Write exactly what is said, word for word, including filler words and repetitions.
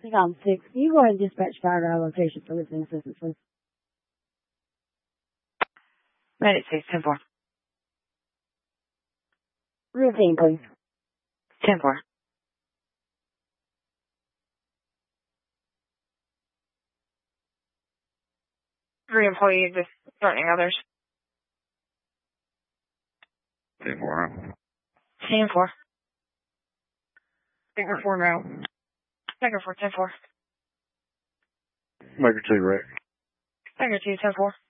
Tom six, can you go ahead and dispatch fire to our location for listening assistance, please? Medic six, ten four. Routine, please. ten four. Three employees just threatening others. ten four. ten four. Finger four now. Finger four, ten four. Maker two, Rick. Finger two, ten four.